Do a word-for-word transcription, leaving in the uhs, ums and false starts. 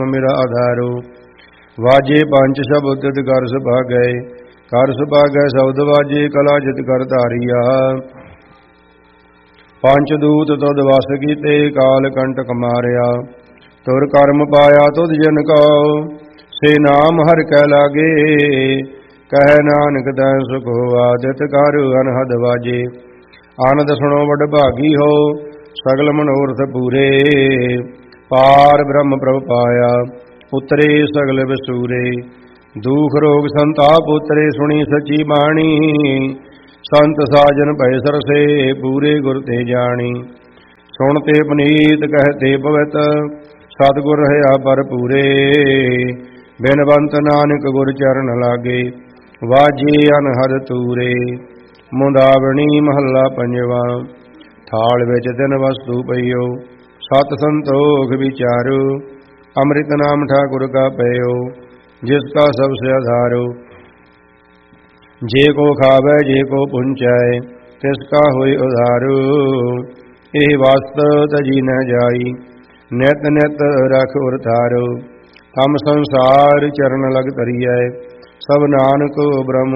मेरा आधारो। वाजे पंच शब्द तित कर सुभागै, कर सुभागै शब्द वाजे कला जित कर धारिया। पंच दूत तुद वस कीते, काल कंटक मारिया। तुर कर्म पाया तुद जन कौ, से नाम हर कै लागे। कह नानक तैं सुख होआ, दित कर अनहद वाजे। आनंद सुनो बड़ भागी हो, सगल मनोरथ पूरे। पार ब्रह्म प्रभ पाया, उतरे सगल बसूरे। दुख रोग संताप उतरे, सुनी सची बाणी। संत साजन भय सरसे, पूरे गुर ते जानी। सुनते पनीत कहते पवित, सतगुर रहा भरपूरे। बिनवंत नानक गुर चरण लागे, वाजे अनहद तूरे। मुंदावणी महला पंजवा। थाल विच तिन वस्तु पइयो, सत संतोख विचारो। अमृत नाम ठाकुर का पयो, जिसका सबसे आधारो। जे को खावे जे को पुंचै, तिसका होय उधारो। एह वस्त तजी न जाई, नित नित रख उर थारो। हम संसार चरण लग तरियै, सब नानक ब्रह्म